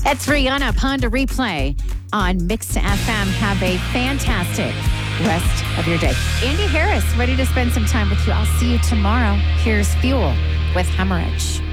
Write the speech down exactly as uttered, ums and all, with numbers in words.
It's Rihanna Ponda Replay on Mix F M. Have a fantastic rest of your day. Andy Harris, ready to spend some time with you. I'll see you tomorrow. Here's Fuel with Hemorrhage.